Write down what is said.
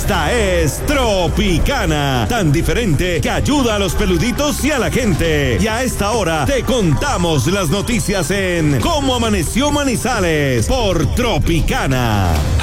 Esta es Tropicana, tan diferente que ayuda a los peluditos y a la gente. Y a esta hora te contamos las noticias en Cómo Amaneció Manizales por Tropicana.